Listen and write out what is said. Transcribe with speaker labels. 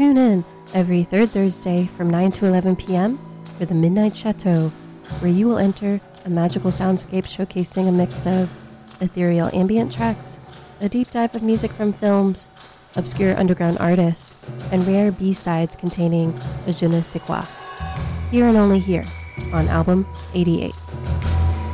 Speaker 1: Tune in every third Thursday from 9 to 11 p.m. for the Midnight Chateau, where you will enter a magical soundscape showcasing a mix of ethereal ambient tracks, a deep dive of music from films, obscure underground artists, and rare B-sides containing a je ne sais quoi. Here and only here on Album 88.